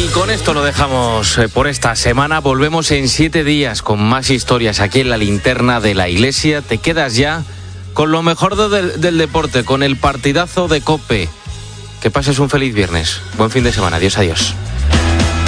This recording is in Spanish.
con esto lo dejamos por esta semana. Volvemos en 7 días con más historias aquí en la linterna de la Iglesia. Te quedas ya con lo mejor del deporte, con el partidazo de COPE. Que pases un feliz viernes. Buen fin de semana. Adiós, adiós.